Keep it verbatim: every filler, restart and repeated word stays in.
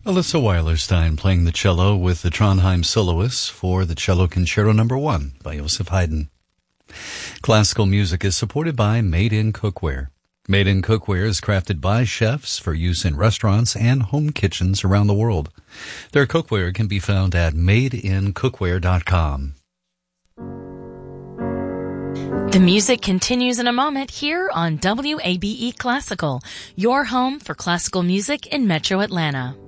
Alyssa Weilerstein playing the cello with the Trondheim Soloists for the Cello Concerto Number One by Joseph Haydn. Classical music is supported by Made in Cookware. Made in Cookware is crafted by chefs for use in restaurants and home kitchens around the world. Their cookware can be found at made in cookware dot com. The music continues in a moment here on W A B E Classical, your home for classical music in Metro Atlanta.